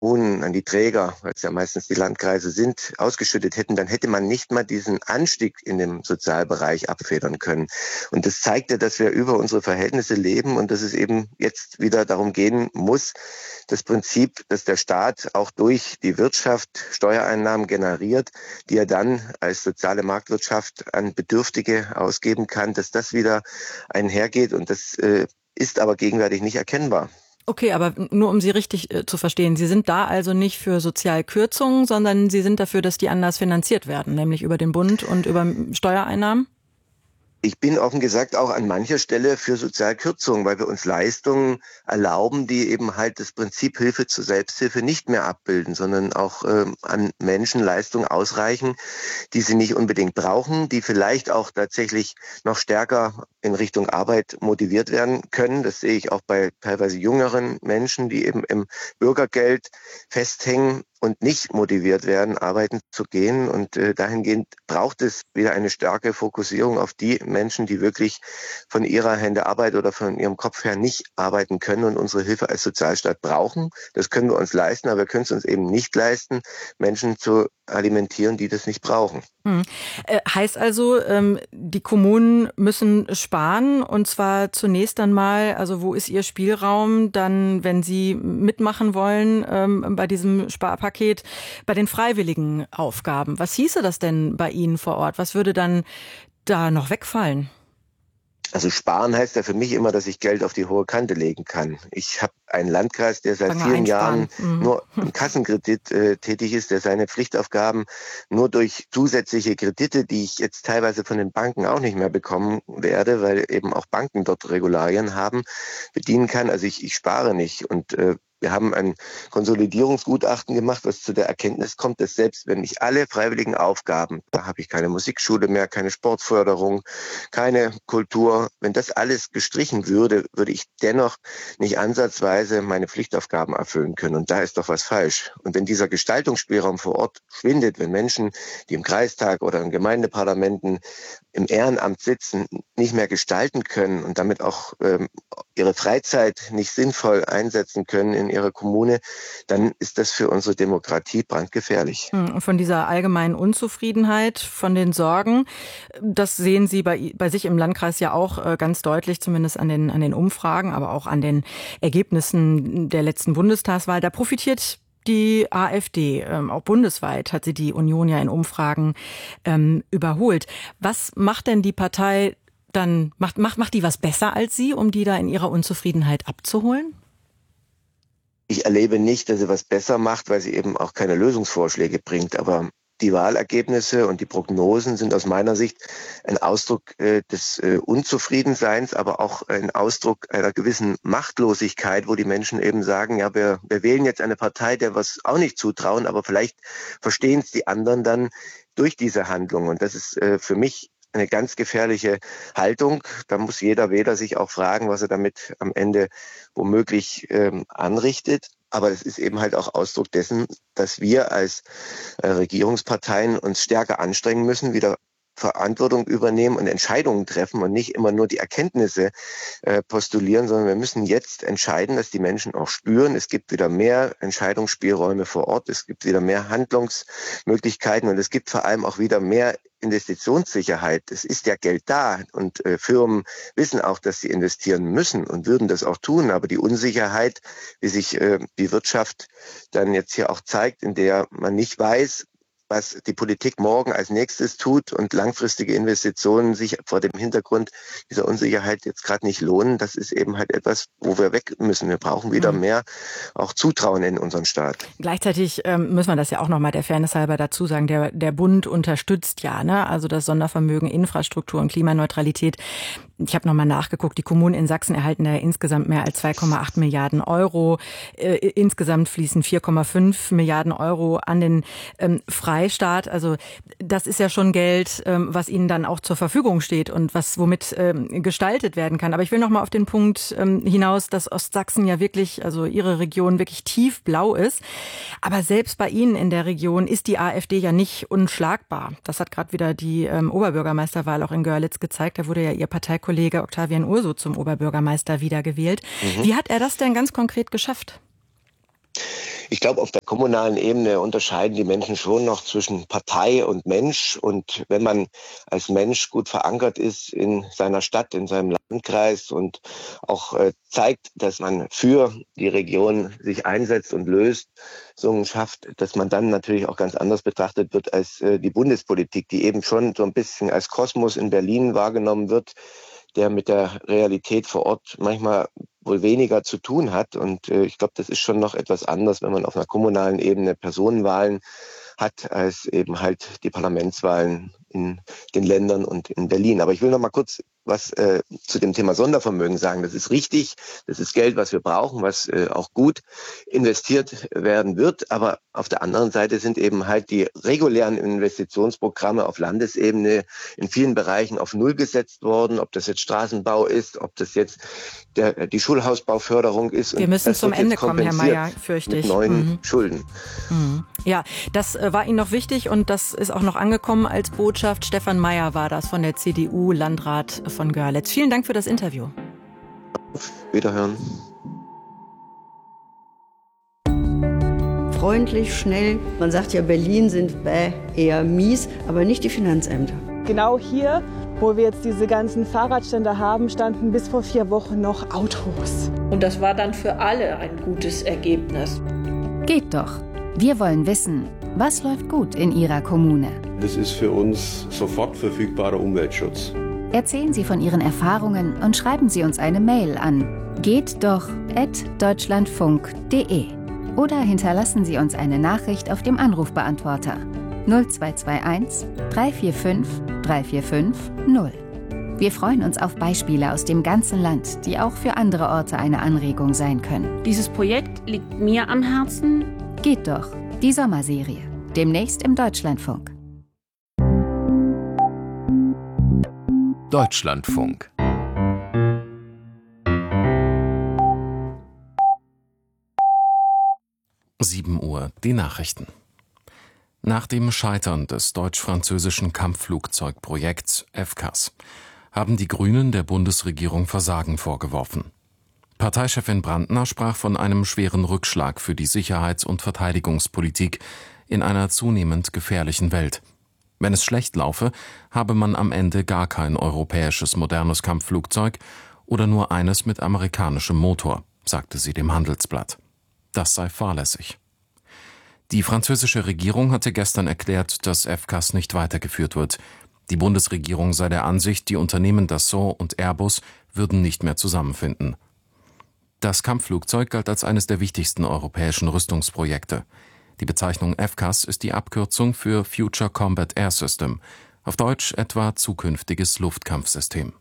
Kommunen, an die Träger, weil es ja meistens die Landkreise sind, ausgeschüttet hätten, dann hätte man nicht mal diesen Anstieg in dem Sozialbereich abfedern können. Und das zeigt ja, dass wir über unsere Verhältnisse leben und dass es eben jetzt wieder darum gehen muss, das Prinzip, dass der Staat auch durch die Wirtschaft Steuereinnahmen generiert, die er dann als soziale Marktwirtschaft an Bedürftige ausgeben kann, dass das wieder einhergeht und das ist aber gegenwärtig nicht erkennbar. Okay, aber nur um Sie richtig zu verstehen, Sie sind da also nicht für Sozialkürzungen, sondern Sie sind dafür, dass die anders finanziert werden, nämlich über den Bund und über Steuereinnahmen? Ich bin offen gesagt auch an mancher Stelle für Sozialkürzungen, weil wir uns Leistungen erlauben, die eben halt das Prinzip Hilfe zur Selbsthilfe nicht mehr abbilden, sondern auch an Menschen Leistungen ausreichen, die sie nicht unbedingt brauchen, die vielleicht auch tatsächlich noch stärker in Richtung Arbeit motiviert werden können. Das sehe ich auch bei teilweise jüngeren Menschen, die eben im Bürgergeld festhängen und nicht motiviert werden, arbeiten zu gehen. Und dahingehend braucht es wieder eine starke Fokussierung auf die Menschen, die wirklich von ihrer Hände Arbeit oder von ihrem Kopf her nicht arbeiten können und unsere Hilfe als Sozialstaat brauchen. Das können wir uns leisten, aber wir können es uns eben nicht leisten, Menschen zu alimentieren, die das nicht brauchen. Heißt also, die Kommunen müssen sparen und zwar zunächst einmal, also wo ist Ihr Spielraum dann, wenn Sie mitmachen wollen bei diesem Sparpaket, bei den freiwilligen Aufgaben? Was hieße das denn bei Ihnen vor Ort? Was würde dann da noch wegfallen? Also sparen heißt ja für mich immer, dass ich Geld auf die hohe Kante legen kann. Ich habe einen Landkreis, der seit vielen Jahren nur im Kassenkredit tätig ist, der seine Pflichtaufgaben nur durch zusätzliche Kredite, die ich jetzt teilweise von den Banken auch nicht mehr bekommen werde, weil eben auch Banken dort Regularien haben, bedienen kann. Also ich spare nicht und wir haben ein Konsolidierungsgutachten gemacht, was zu der Erkenntnis kommt, dass selbst wenn ich alle freiwilligen Aufgaben, da habe ich keine Musikschule mehr, keine Sportförderung, keine Kultur, wenn das alles gestrichen würde, würde ich dennoch nicht ansatzweise meine Pflichtaufgaben erfüllen können. Und da ist doch was falsch. Und wenn dieser Gestaltungsspielraum vor Ort schwindet, wenn Menschen, die im Kreistag oder in Gemeindeparlamenten im Ehrenamt sitzen, nicht mehr gestalten können und damit auch ihre Freizeit nicht sinnvoll einsetzen können in ihrer Kommune, dann ist das für unsere Demokratie brandgefährlich. Von dieser allgemeinen Unzufriedenheit, von den Sorgen, das sehen Sie bei sich im Landkreis ja auch ganz deutlich, zumindest an den Umfragen, aber auch an den Ergebnissen der letzten Bundestagswahl. Da profitiert die AfD, auch bundesweit hat sie die Union ja in Umfragen überholt. Was macht denn die Partei dann, macht die was besser als Sie, um die da in ihrer Unzufriedenheit abzuholen? Ich erlebe nicht, dass sie was besser macht, weil sie eben auch keine Lösungsvorschläge bringt. Aber die Wahlergebnisse und die Prognosen sind aus meiner Sicht ein Ausdruck des Unzufriedenseins, aber auch ein Ausdruck einer gewissen Machtlosigkeit, wo die Menschen eben sagen, ja, wir wählen jetzt eine Partei, der wir es auch nicht zutrauen, aber vielleicht verstehen es die anderen dann durch diese Handlung. Und das ist für mich eine ganz gefährliche Haltung. Da muss jeder Wähler sich auch fragen, was er damit am Ende womöglich anrichtet. Aber es ist eben halt auch Ausdruck dessen, dass wir als Regierungsparteien uns stärker anstrengen müssen, wieder Verantwortung übernehmen und Entscheidungen treffen und nicht immer nur die Erkenntnisse postulieren, sondern wir müssen jetzt entscheiden, dass die Menschen auch spüren, es gibt wieder mehr Entscheidungsspielräume vor Ort, es gibt wieder mehr Handlungsmöglichkeiten und es gibt vor allem auch wieder mehr Investitionssicherheit. Es ist ja Geld da und Firmen wissen auch, dass sie investieren müssen und würden das auch tun, aber die Unsicherheit, wie sich die Wirtschaft dann jetzt hier auch zeigt, in der man nicht weiß, was die Politik morgen als nächstes tut und langfristige Investitionen sich vor dem Hintergrund dieser Unsicherheit jetzt gerade nicht lohnen, das ist eben halt etwas, wo wir weg müssen. Wir brauchen wieder mehr auch Zutrauen in unseren Staat. Gleichzeitig müssen wir das ja auch nochmal der Fairness halber dazu sagen, der Bund unterstützt ja, ne? Also das Sondervermögen Infrastruktur und Klimaneutralität. Ich habe nochmal nachgeguckt, die Kommunen in Sachsen erhalten ja insgesamt mehr als 2,8 Milliarden Euro. Insgesamt fließen 4,5 Milliarden Euro an den Freistaat. Also das ist ja schon Geld, was ihnen dann auch zur Verfügung steht und womit gestaltet werden kann. Aber ich will nochmal auf den Punkt hinaus, dass Ostsachsen ja wirklich, also Ihre Region wirklich tiefblau ist. Aber selbst bei Ihnen in der Region ist die AfD ja nicht unschlagbar. Das hat gerade wieder die Oberbürgermeisterwahl auch in Görlitz gezeigt. Da wurde ja Ihr Parteikollege Octavian Urso zum Oberbürgermeister wiedergewählt. Wie hat er das denn ganz konkret geschafft? Ich glaube, auf der kommunalen Ebene unterscheiden die Menschen schon noch zwischen Partei und Mensch. Und wenn man als Mensch gut verankert ist in seiner Stadt, in seinem Landkreis und auch zeigt, dass man für die Region sich einsetzt und Lösungen schafft, dass man dann natürlich auch ganz anders betrachtet wird als die Bundespolitik, die eben schon so ein bisschen als Kosmos in Berlin wahrgenommen wird, der mit der Realität vor Ort manchmal wohl weniger zu tun hat. Und ich glaube, das ist schon noch etwas anders, wenn man auf einer kommunalen Ebene Personenwahlen hat, als eben halt die Parlamentswahlen in den Ländern und in Berlin. Aber ich will noch mal kurz was zu dem Thema Sondervermögen sagen. Das ist richtig, das ist Geld, was wir brauchen, was auch gut investiert werden wird. Aber auf der anderen Seite sind eben halt die regulären Investitionsprogramme auf Landesebene in vielen Bereichen auf Null gesetzt worden. Ob das jetzt Straßenbau ist, ob das jetzt die Schulhausbauförderung ist. Wir müssen zum Ende kommen, Herr Mayer, fürchte ich. Mit neuen Schulden. Ja, das war Ihnen noch wichtig und das ist auch noch angekommen als Botschaft. Stefan Mayer war das von der CDU, Landrat von Görlitz. Vielen Dank für das Interview. Wiederhören. Freundlich, schnell. Man sagt ja, Berlin sind eher mies, aber nicht die Finanzämter. Genau hier, wo wir jetzt diese ganzen Fahrradstände haben, standen bis vor 4 Wochen noch Autos. Und das war dann für alle ein gutes Ergebnis. Geht doch. Wir wollen wissen, was läuft gut in Ihrer Kommune. Das ist für uns sofort verfügbarer Umweltschutz. Erzählen Sie von Ihren Erfahrungen und schreiben Sie uns eine Mail an gehtdoch@deutschlandfunk.de oder hinterlassen Sie uns eine Nachricht auf dem Anrufbeantworter 0221 345 345 0. Wir freuen uns auf Beispiele aus dem ganzen Land, die auch für andere Orte eine Anregung sein können. Dieses Projekt liegt mir am Herzen. Geht doch, die Sommerserie. Demnächst im Deutschlandfunk. Deutschlandfunk. Uhr, die Nachrichten. Nach dem Scheitern des deutsch-französischen Kampfflugzeugprojekts FCAS haben die Grünen der Bundesregierung Versagen vorgeworfen. Parteichefin Brandner sprach von einem schweren Rückschlag für die Sicherheits- und Verteidigungspolitik in einer zunehmend gefährlichen Welt. Wenn es schlecht laufe, habe man am Ende gar kein europäisches modernes Kampfflugzeug oder nur eines mit amerikanischem Motor, sagte sie dem Handelsblatt. Das sei fahrlässig. Die französische Regierung hatte gestern erklärt, dass FCAS nicht weitergeführt wird. Die Bundesregierung sei der Ansicht, die Unternehmen Dassault und Airbus würden nicht mehr zusammenfinden. Das Kampfflugzeug galt als eines der wichtigsten europäischen Rüstungsprojekte. Die Bezeichnung FCAS ist die Abkürzung für Future Combat Air System, auf Deutsch etwa zukünftiges Luftkampfsystem.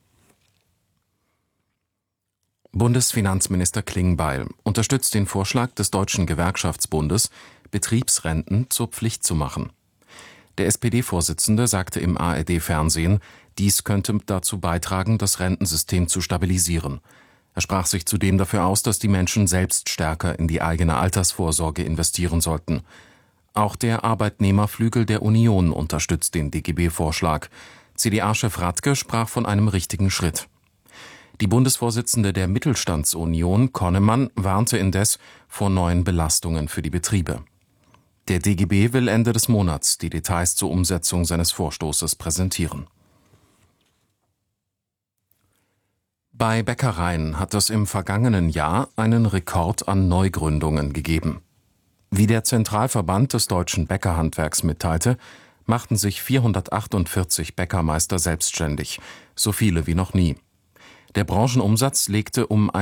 Bundesfinanzminister Klingbeil unterstützt den Vorschlag des Deutschen Gewerkschaftsbundes, Betriebsrenten zur Pflicht zu machen. Der SPD-Vorsitzende sagte im ARD-Fernsehen, dies könnte dazu beitragen, das Rentensystem zu stabilisieren. Er sprach sich zudem dafür aus, dass die Menschen selbst stärker in die eigene Altersvorsorge investieren sollten. Auch der Arbeitnehmerflügel der Union unterstützt den DGB-Vorschlag. CDA-Chef Radke sprach von einem richtigen Schritt. Die Bundesvorsitzende der Mittelstandsunion, Konnemann, warnte indes vor neuen Belastungen für die Betriebe. Der DGB will Ende des Monats die Details zur Umsetzung seines Vorstoßes präsentieren. Bei Bäckereien hat es im vergangenen Jahr einen Rekord an Neugründungen gegeben. Wie der Zentralverband des deutschen Bäckerhandwerks mitteilte, machten sich 448 Bäckermeister selbstständig, so viele wie noch nie. Der Branchenumsatz legte um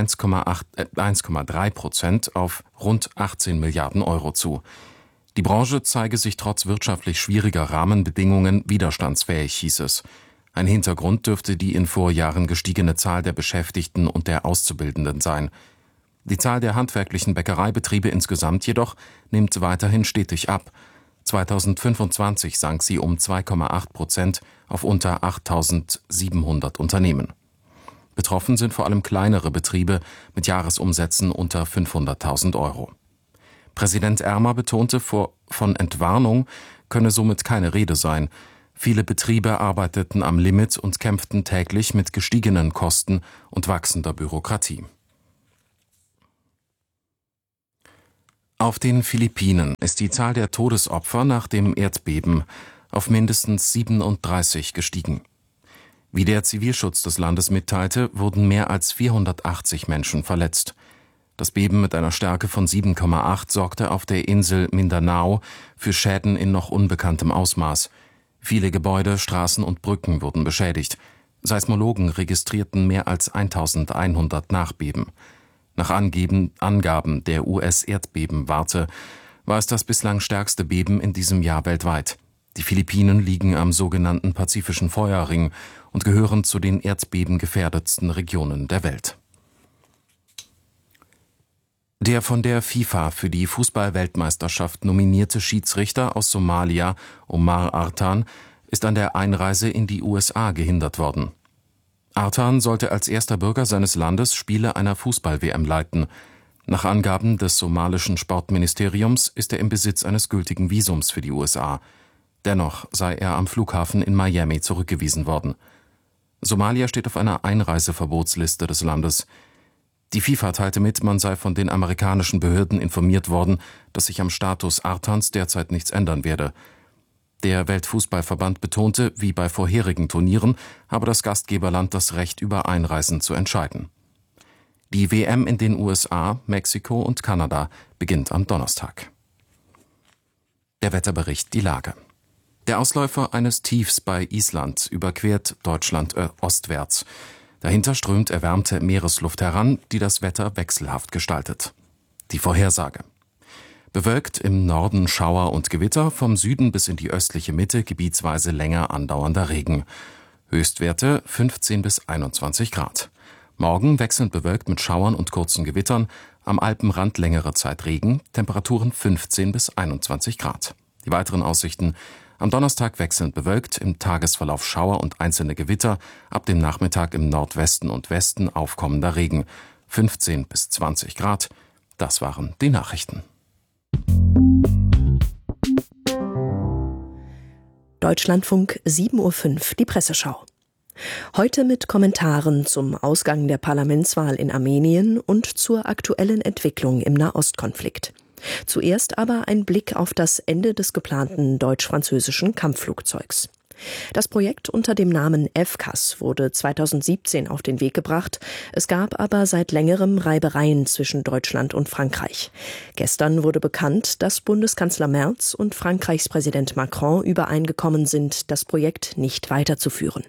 1,3% auf rund 18 Milliarden Euro zu. Die Branche zeige sich trotz wirtschaftlich schwieriger Rahmenbedingungen widerstandsfähig, hieß es. Ein Hintergrund dürfte die in Vorjahren gestiegene Zahl der Beschäftigten und der Auszubildenden sein. Die Zahl der handwerklichen Bäckereibetriebe insgesamt jedoch nimmt weiterhin stetig ab. 2025 sank sie um 2,8% auf unter 8.700 Unternehmen. Betroffen sind vor allem kleinere Betriebe mit Jahresumsätzen unter 500.000 Euro. Präsident Ermer betonte, von Entwarnung könne somit keine Rede sein. Viele Betriebe arbeiteten am Limit und kämpften täglich mit gestiegenen Kosten und wachsender Bürokratie. Auf den Philippinen ist die Zahl der Todesopfer nach dem Erdbeben auf mindestens 37 gestiegen. Wie der Zivilschutz des Landes mitteilte, wurden mehr als 480 Menschen verletzt. Das Beben mit einer Stärke von 7,8 sorgte auf der Insel Mindanao für Schäden in noch unbekanntem Ausmaß. Viele Gebäude, Straßen und Brücken wurden beschädigt. Seismologen registrierten mehr als 1100 Nachbeben. Nach Angaben der US-Erdbebenwarte war es das bislang stärkste Beben in diesem Jahr weltweit. Die Philippinen liegen am sogenannten Pazifischen Feuerring und gehören zu den erdbebengefährdetsten Regionen der Welt. Der von der FIFA für die Fußball-Weltmeisterschaft nominierte Schiedsrichter aus Somalia, Omar Artan, ist an der Einreise in die USA gehindert worden. Artan sollte als erster Bürger seines Landes Spiele einer Fußball-WM leiten. Nach Angaben des somalischen Sportministeriums ist er im Besitz eines gültigen Visums für die USA. Dennoch sei er am Flughafen in Miami zurückgewiesen worden. Somalia steht auf einer Einreiseverbotsliste des Landes. Die FIFA teilte mit, man sei von den amerikanischen Behörden informiert worden, dass sich am Status Artans derzeit nichts ändern werde. Der Weltfußballverband betonte, wie bei vorherigen Turnieren, habe das Gastgeberland das Recht, über Einreisen zu entscheiden. Die WM in den USA, Mexiko und Kanada beginnt am Donnerstag. Der Wetterbericht, die Lage. Der Ausläufer eines Tiefs bei Island überquert Deutschland ostwärts. Dahinter strömt erwärmte Meeresluft heran, die das Wetter wechselhaft gestaltet. Die Vorhersage. Bewölkt, im Norden Schauer und Gewitter, vom Süden bis in die östliche Mitte gebietsweise länger andauernder Regen. Höchstwerte 15 bis 21 Grad. Morgen wechselnd bewölkt mit Schauern und kurzen Gewittern, am Alpenrand längere Zeit Regen, Temperaturen 15 bis 21 Grad. Die weiteren Aussichten: am Donnerstag wechselnd bewölkt, im Tagesverlauf Schauer und einzelne Gewitter, ab dem Nachmittag im Nordwesten und Westen aufkommender Regen, 15 bis 20 Grad. Das waren die Nachrichten. Deutschlandfunk 7:05 Uhr, die Presseschau. Heute mit Kommentaren zum Ausgang der Parlamentswahl in Armenien und zur aktuellen Entwicklung im Nahostkonflikt. Zuerst aber ein Blick auf das Ende des geplanten deutsch-französischen Kampfflugzeugs. Das Projekt unter dem Namen FCAS wurde 2017 auf den Weg gebracht. Es gab aber seit längerem Reibereien zwischen Deutschland und Frankreich. Gestern wurde bekannt, dass Bundeskanzler Merz und Frankreichs Präsident Macron übereingekommen sind, das Projekt nicht weiterzuführen.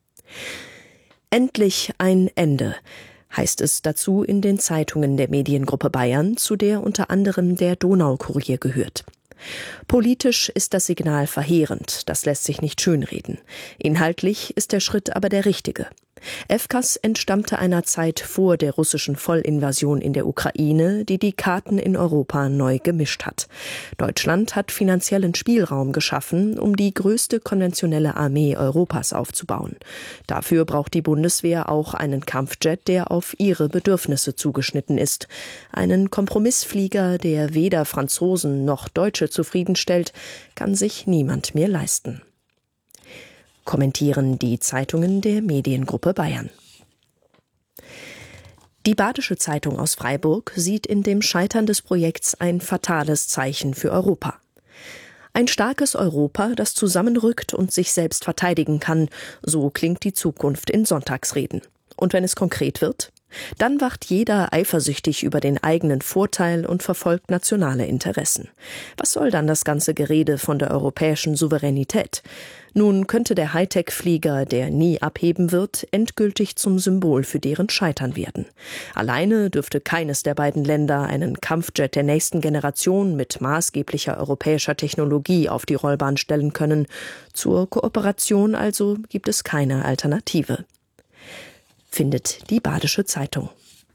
Endlich ein Ende, heißt es dazu in den Zeitungen der Mediengruppe Bayern, zu der unter anderem der Donaukurier gehört. Politisch ist das Signal verheerend, das lässt sich nicht schönreden. Inhaltlich ist der Schritt aber der richtige. FCAS entstammte einer Zeit vor der russischen Vollinvasion in der Ukraine, die die Karten in Europa neu gemischt hat. Deutschland hat finanziellen Spielraum geschaffen, um die größte konventionelle Armee Europas aufzubauen. Dafür braucht die Bundeswehr auch einen Kampfjet, der auf ihre Bedürfnisse zugeschnitten ist. Einen Kompromissflieger, der weder Franzosen noch Deutsche zufriedenstellt, kann sich niemand mehr leisten. Kommentieren die Zeitungen der Mediengruppe Bayern. Die Badische Zeitung aus Freiburg sieht in dem Scheitern des Projekts ein fatales Zeichen für Europa. Ein starkes Europa, das zusammenrückt und sich selbst verteidigen kann, so klingt die Zukunft in Sonntagsreden. Und wenn es konkret wird? Dann wacht jeder eifersüchtig über den eigenen Vorteil und verfolgt nationale Interessen. Was soll dann das ganze Gerede von der europäischen Souveränität? Nun könnte der Hightech-Flieger, der nie abheben wird, endgültig zum Symbol für deren Scheitern werden. Alleine dürfte keines der beiden Länder einen Kampfjet der nächsten Generation mit maßgeblicher europäischer Technologie auf die Rollbahn stellen können. Zur Kooperation also gibt es keine Alternative. Findet die Badische Zeitung.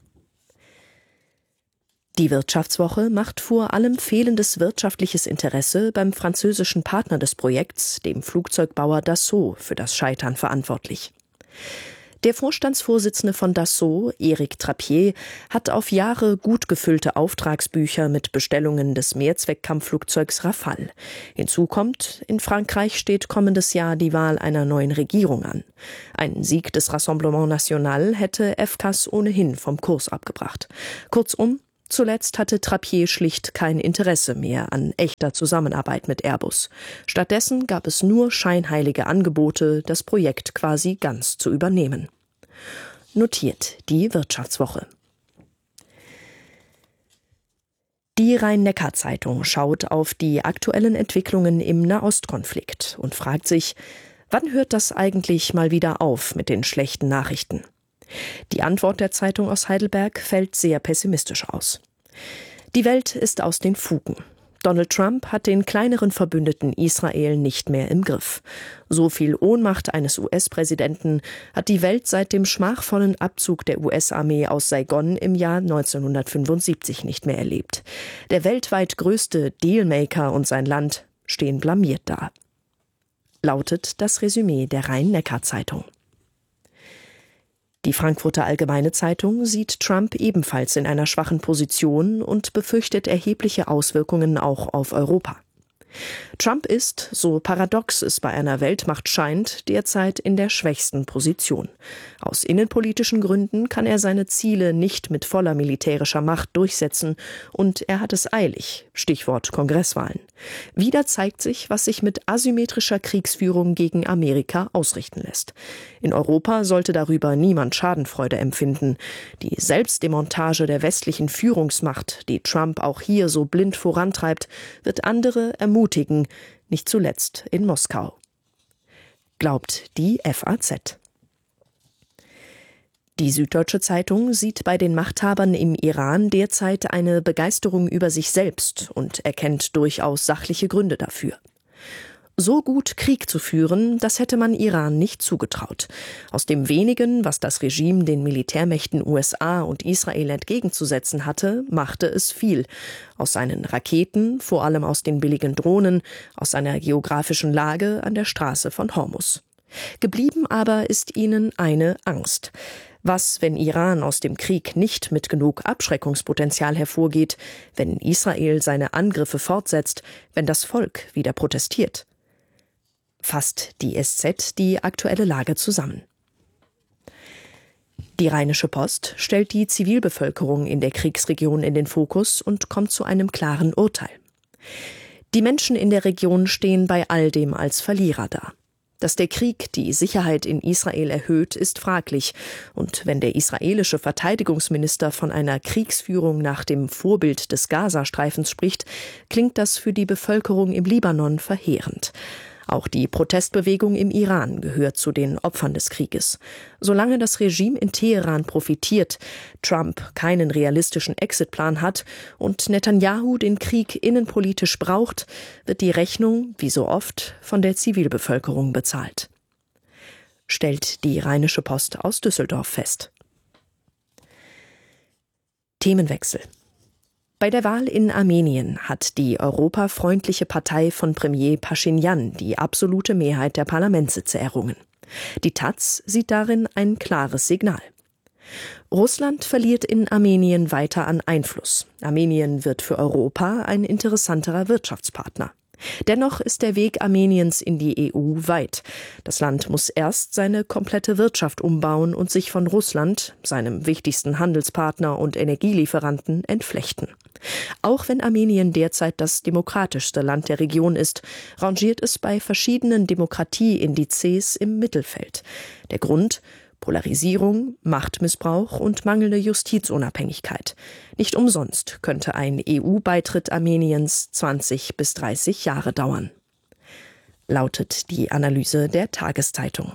Die Wirtschaftswoche macht vor allem fehlendes wirtschaftliches Interesse beim französischen Partner des Projekts, dem Flugzeugbauer Dassault, für das Scheitern verantwortlich. Der Vorstandsvorsitzende von Dassault, Éric Trappier, hat auf Jahre gut gefüllte Auftragsbücher mit Bestellungen des Mehrzweckkampfflugzeugs Rafale. Hinzu kommt, in Frankreich steht kommendes Jahr die Wahl einer neuen Regierung an. Ein Sieg des Rassemblement National hätte FCAS ohnehin vom Kurs abgebracht. Kurzum, Zuletzt hatte Trappier schlicht kein Interesse mehr an echter Zusammenarbeit mit Airbus. Stattdessen gab es nur scheinheilige Angebote, das Projekt quasi ganz zu übernehmen. Notiert die Wirtschaftswoche. Die Rhein-Neckar-Zeitung schaut auf die aktuellen Entwicklungen im Nahostkonflikt und fragt sich, wann hört das eigentlich mal wieder auf mit den schlechten Nachrichten? Die Antwort der Zeitung aus Heidelberg fällt sehr pessimistisch aus. Die Welt ist aus den Fugen. Donald Trump hat den kleineren Verbündeten Israel nicht mehr im Griff. So viel Ohnmacht eines US-Präsidenten hat die Welt seit dem schmachvollen Abzug der US-Armee aus Saigon im Jahr 1975 nicht mehr erlebt. Der weltweit größte Dealmaker und sein Land stehen blamiert da. Lautet das Resümee der Rhein-Neckar-Zeitung. Die Frankfurter Allgemeine Zeitung sieht Trump ebenfalls in einer schwachen Position und befürchtet erhebliche Auswirkungen auch auf Europa. Trump ist, so paradox es bei einer Weltmacht scheint, derzeit in der schwächsten Position. Aus innenpolitischen Gründen kann er seine Ziele nicht mit voller militärischer Macht durchsetzen und er hat es eilig, Stichwort Kongresswahlen. Wieder zeigt sich, was sich mit asymmetrischer Kriegsführung gegen Amerika ausrichten lässt. In Europa sollte darüber niemand Schadenfreude empfinden. Die Selbstdemontage der westlichen Führungsmacht, die Trump auch hier so blind vorantreibt, wird andere ermutigen, nicht zuletzt in Moskau. Glaubt die FAZ. Die Süddeutsche Zeitung sieht bei den Machthabern im Iran derzeit eine Begeisterung über sich selbst und erkennt durchaus sachliche Gründe dafür. So gut Krieg zu führen, das hätte man Iran nicht zugetraut. Aus dem Wenigen, was das Regime den Militärmächten USA und Israel entgegenzusetzen hatte, machte es viel. Aus seinen Raketen, vor allem aus den billigen Drohnen, aus seiner geografischen Lage an der Straße von Hormuz. Geblieben aber ist ihnen eine Angst. Was, wenn Iran aus dem Krieg nicht mit genug Abschreckungspotenzial hervorgeht, wenn Israel seine Angriffe fortsetzt, wenn das Volk wieder protestiert? Fasst die SZ die aktuelle Lage zusammen. Die Rheinische Post stellt die Zivilbevölkerung in der Kriegsregion in den Fokus und kommt zu einem klaren Urteil. Die Menschen in der Region stehen bei all dem als Verlierer da. Dass der Krieg die Sicherheit in Israel erhöht, ist fraglich. Und wenn der israelische Verteidigungsminister von einer Kriegsführung nach dem Vorbild des Gazastreifens spricht, klingt das für die Bevölkerung im Libanon verheerend. Auch die Protestbewegung im Iran gehört zu den Opfern des Krieges. Solange das Regime in Teheran profitiert, Trump keinen realistischen Exitplan hat und Netanyahu den Krieg innenpolitisch braucht, wird die Rechnung, wie so oft, von der Zivilbevölkerung bezahlt. Stellt die Rheinische Post aus Düsseldorf fest. Themenwechsel. Bei der Wahl in Armenien hat die europafreundliche Partei von Premier Paschinjan die absolute Mehrheit der Parlamentssitze errungen. Die taz sieht darin ein klares Signal. Russland verliert in Armenien weiter an Einfluss. Armenien wird für Europa ein interessanterer Wirtschaftspartner. Dennoch ist der Weg Armeniens in die EU weit. Das Land muss erst seine komplette Wirtschaft umbauen und sich von Russland, seinem wichtigsten Handelspartner und Energielieferanten, entflechten. Auch wenn Armenien derzeit das demokratischste Land der Region ist, rangiert es bei verschiedenen Demokratieindizes im Mittelfeld. Der Grund: Polarisierung, Machtmissbrauch und mangelnde Justizunabhängigkeit. Nicht umsonst könnte ein EU-Beitritt Armeniens 20 bis 30 Jahre dauern. Lautet die Analyse der Tageszeitung.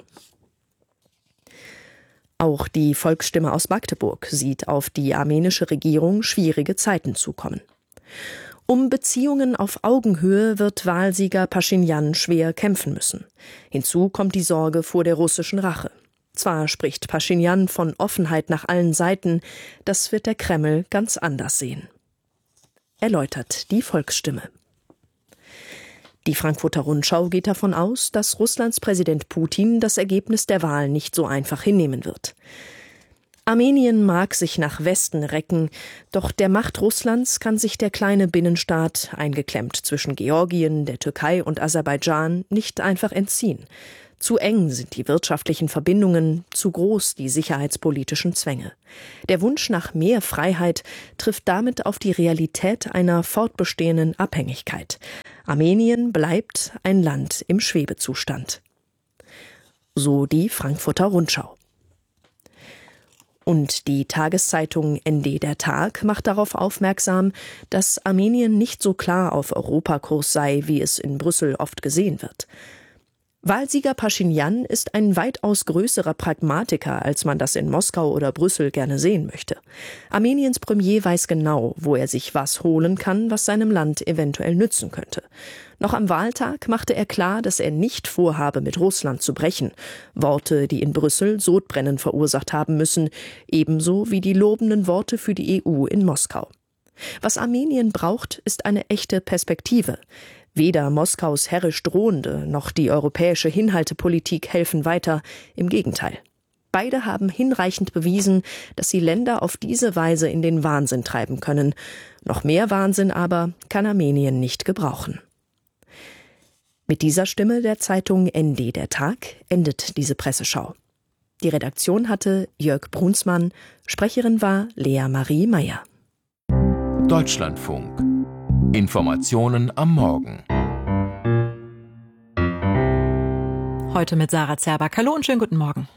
Auch die Volksstimme aus Magdeburg sieht auf die armenische Regierung schwierige Zeiten zukommen. Um Beziehungen auf Augenhöhe wird Wahlsieger Paschinjan schwer kämpfen müssen. Hinzu kommt die Sorge vor der russischen Rache. Zwar spricht Paschinjan von Offenheit nach allen Seiten, das wird der Kreml ganz anders sehen. Erläutert die Volksstimme. Die Frankfurter Rundschau geht davon aus, dass Russlands Präsident Putin das Ergebnis der Wahl nicht so einfach hinnehmen wird. Armenien mag sich nach Westen recken, doch der Macht Russlands kann sich der kleine Binnenstaat, eingeklemmt zwischen Georgien, der Türkei und Aserbaidschan, nicht einfach entziehen. Zu eng sind die wirtschaftlichen Verbindungen, zu groß die sicherheitspolitischen Zwänge. Der Wunsch nach mehr Freiheit trifft damit auf die Realität einer fortbestehenden Abhängigkeit. Armenien bleibt ein Land im Schwebezustand. So die Frankfurter Rundschau. Und die Tageszeitung ND der Tag macht darauf aufmerksam, dass Armenien nicht so klar auf Europakurs sei, wie es in Brüssel oft gesehen wird. Wahlsieger Paschinjan ist ein weitaus größerer Pragmatiker, als man das in Moskau oder Brüssel gerne sehen möchte. Armeniens Premier weiß genau, wo er sich was holen kann, was seinem Land eventuell nützen könnte. Noch am Wahltag machte er klar, dass er nicht vorhabe, mit Russland zu brechen. Worte, die in Brüssel Sodbrennen verursacht haben müssen, ebenso wie die lobenden Worte für die EU in Moskau. Was Armenien braucht, ist eine echte Perspektive. Weder Moskaus herrisch drohende noch die europäische Hinhaltepolitik helfen weiter, im Gegenteil. Beide haben hinreichend bewiesen, dass sie Länder auf diese Weise in den Wahnsinn treiben können. Noch mehr Wahnsinn aber kann Armenien nicht gebrauchen. Mit dieser Stimme der Zeitung ND der Tag endet diese Presseschau. Die Redaktion hatte Jörg Brunsmann, Sprecherin war Lea Marie Meyer. Deutschlandfunk. Informationen am Morgen. Heute mit Sarah Zerback. Hallo und schönen guten Morgen.